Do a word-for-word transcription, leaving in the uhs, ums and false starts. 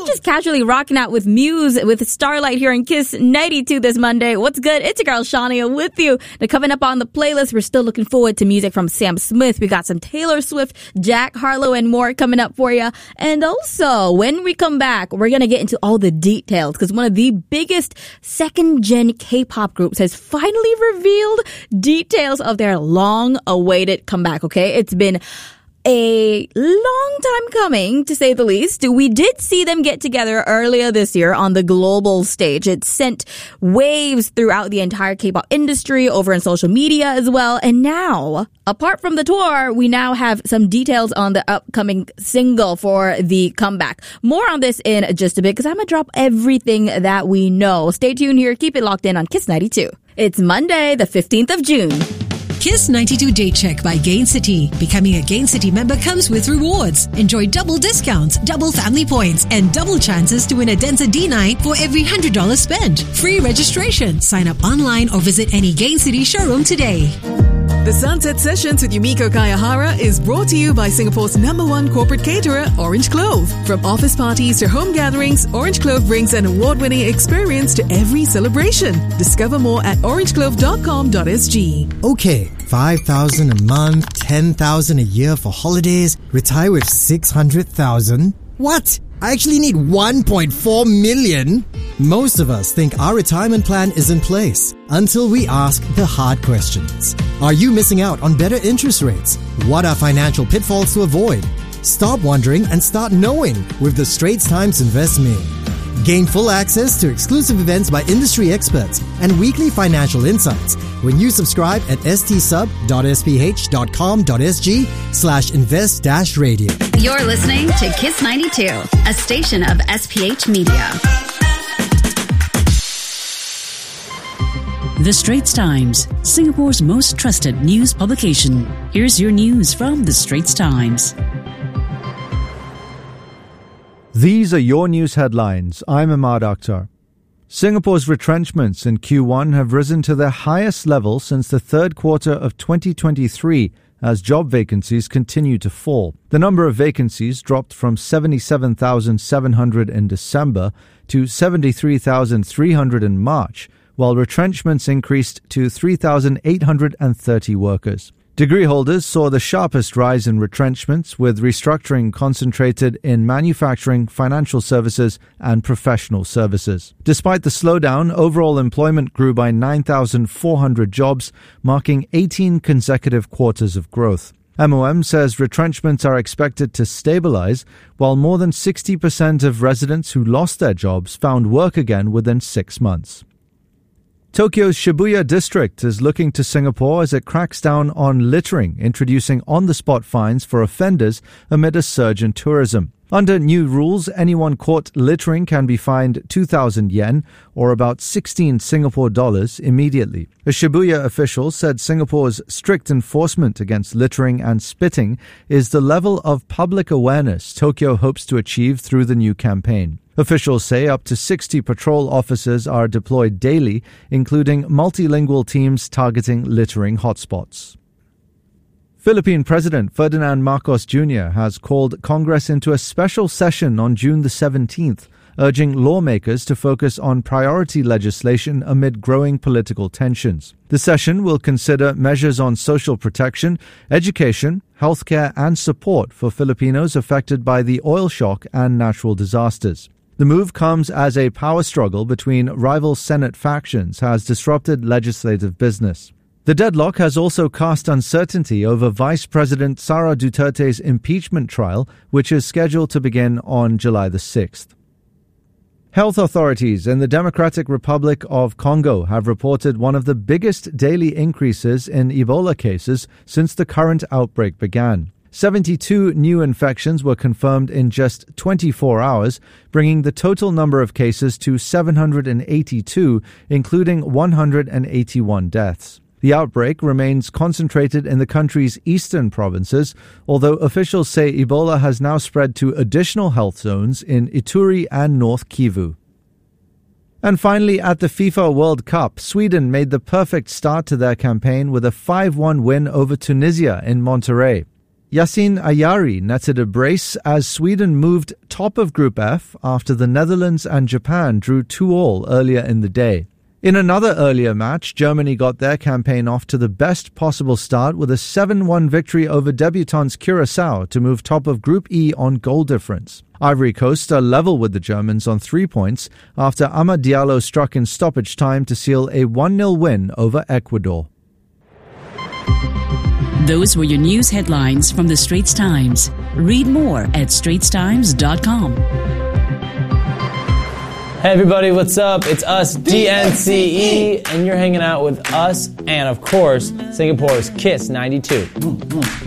just casually rocking out with Muse with Starlight here in Kiss ninety-two this Monday. What's good? It's your girl Shania with you. Now coming up on the playlist, we're still looking forward to music from Sam Smith. We got some Taylor Swift, Jack Harlow, and more coming up for you. And also, when we come back, we're going to get into all the details because one of the biggest second-gen K-pop groups has finally revealed details of their long-awaited comeback, okay? It's been a long time coming, to say the least. We did see them get together earlier this year on the global stage. It sent waves throughout the entire K-pop industry, over in social media as well. And now, apart from the tour, we now have some details on the upcoming single for the comeback. More on this in just a bit, because I'm going to drop everything that we know. Stay tuned here. Keep it locked in on Kiss ninety-two. It's Monday, the fifteenth of June. Kiss ninety-two Date Check by Gain City. Becoming a Gain City member comes with rewards. Enjoy double discounts, double family points, and double chances to win a Denza D night for every one hundred dollars spent. Free registration. Sign up online or visit any Gain City showroom today. The Sunset Sessions with Yumiko Kayahara is brought to you by Singapore's number one corporate caterer, Orange Clove. From office parties to home gatherings, Orange Clove brings an award-winning experience to every celebration. Discover more at orange clove dot com dot s g. Okay, five thousand a month, ten thousand a year for holidays, retire with six hundred thousand. What? I actually need one point four million? Most of us think our retirement plan is in place until we ask the hard questions. Are you missing out on better interest rates? What are financial pitfalls to avoid? Stop wondering and start knowing with the Straits Times Invest Me. Gain full access to exclusive events by industry experts and weekly financial insights when you subscribe at stsub dot s p h dot com dot s g slash invest dash radio. You're listening to Kiss ninety-two, a station of S P H Media. The Straits Times, Singapore's most trusted news publication. Here's your news from The Straits Times. These are your news headlines. I'm Ahmad Akhtar. Singapore's retrenchments in Q one have risen to their highest level since the third quarter of twenty twenty-three as job vacancies continue to fall. The number of vacancies dropped from seventy-seven thousand seven hundred in December to seventy-three thousand three hundred in March, while retrenchments increased to three thousand eight hundred thirty workers. Degree holders saw the sharpest rise in retrenchments, with restructuring concentrated in manufacturing, financial services, and professional services. Despite the slowdown, overall employment grew by nine thousand four hundred jobs, marking eighteen consecutive quarters of growth. M O M says retrenchments are expected to stabilize, while more than sixty percent of residents who lost their jobs found work again within six months. Tokyo's Shibuya district is looking to Singapore as it cracks down on littering, introducing on-the-spot fines for offenders amid a surge in tourism. Under new rules, anyone caught littering can be fined two thousand yen, or about sixteen Singapore dollars, immediately. A Shibuya official said Singapore's strict enforcement against littering and spitting is the level of public awareness Tokyo hopes to achieve through the new campaign. Officials say up to sixty patrol officers are deployed daily, including multilingual teams targeting littering hotspots. Philippine President Ferdinand Marcos Junior has called Congress into a special session on June the seventeenth, urging lawmakers to focus on priority legislation amid growing political tensions. The session will consider measures on social protection, education, healthcare, and support for Filipinos affected by the oil shock and natural disasters. The move comes as a power struggle between rival Senate factions has disrupted legislative business. The deadlock has also cast uncertainty over Vice President Sara Duterte's impeachment trial, which is scheduled to begin on July the sixth. Health authorities in the Democratic Republic of Congo have reported one of the biggest daily increases in Ebola cases since the current outbreak began. seventy-two new infections were confirmed in just twenty-four hours, bringing the total number of cases to seven hundred eighty-two, including one hundred eighty-one deaths. The outbreak remains concentrated in the country's eastern provinces, although officials say Ebola has now spread to additional health zones in Ituri and North Kivu. And finally, at the FIFA World Cup, Sweden made the perfect start to their campaign with a five one win over Tunisia in Monterrey. Yasin Ayari netted a brace as Sweden moved top of Group F after the Netherlands and Japan drew two all earlier in the day. In another earlier match, Germany got their campaign off to the best possible start with a seven one victory over debutants Curaçao to move top of Group E on goal difference. Ivory Coast are level with the Germans on three points after Amad Diallo struck in stoppage time to seal a one nil win over Ecuador. Those were your news headlines from the Straits Times. Read more at straits times dot com. Hey everybody, what's up? It's us, D N C E, and you're hanging out with us and, of course, Singapore's Kiss ninety-two.